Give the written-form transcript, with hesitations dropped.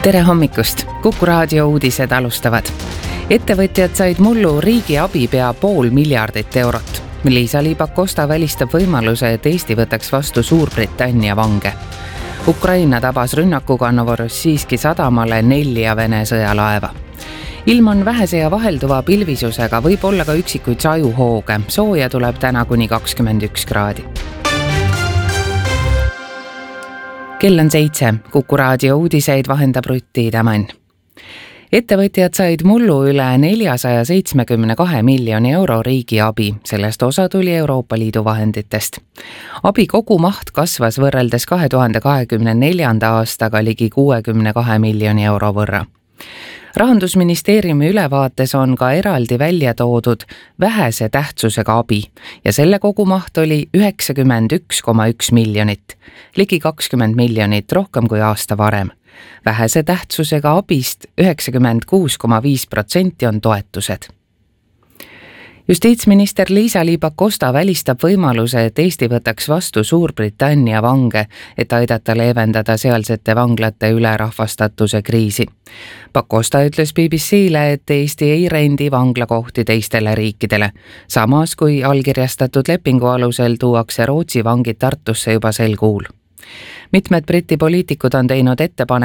Tere hommikust! Kuku raadio uudised alustavad. Ettevõtjad said mullu riigi abi pea $500 miljardit. Liisa-Ly Pakosta välistab võimaluse, et Eesti võtaks vastu Suurbritannia vange. Ukraina tabas rünnakuga Novorossijski sadamale 4 Vene sõjalaeva. Ilm on vähese ja vahelduva pilvisusega, võib olla ka üksikuid sajuhooge. Sooja tuleb täna kuni 21 kraadi. Kell on 7. Kuku raadio uudiseid vahendab Rutti Tämän. Ettevõtjad said mullu üle 472 miljoni euro riigi abi, sellest osa tuli Euroopa Liidu vahenditest. Abi kogumaht kasvas võrreldes 2024. aastaga ligi 62 miljoni euro võrra. Rahandusministeeriumi ülevaates on ka eraldi välja toodud vähese tähtsusega abi ja selle kogumaht oli 91,1 miljonit, ligi 20 miljonit rohkem kui aasta varem. Vähese tähtsusega abist 96,5% on toetused. Justiitsminister Liisa-Ly Pakosta välistab võimaluse, et Eesti võtaks vastu Suurbritannia vange, et aidata leevendada sealsete vanglate ülerahvastatuse kriisi. Pakosta ütles BBC-le, et Eesti ei rendi vanglakohti teistele riikidele, samas kui allkirjastatud lepingu alusel tuuakse Rootsi vangid Tartusse juba sel kuul. Mitmed Briti poliitikud on teinud ettepaneku